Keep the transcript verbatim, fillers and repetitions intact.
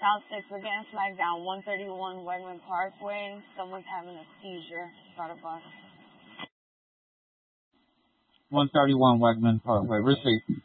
South six, we're getting flagged down. one thirty-one Wegman Parkway. Someone's having a seizure. Got a bus. one thirty-one Wegman Parkway. Receipt.